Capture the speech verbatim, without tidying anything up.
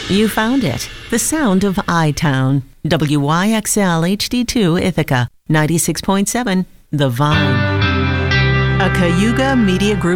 You found it. The sound of I-Town. W Y X L H D two Ithaca. ninety-six point seven The Vine. A Cayuga Media Group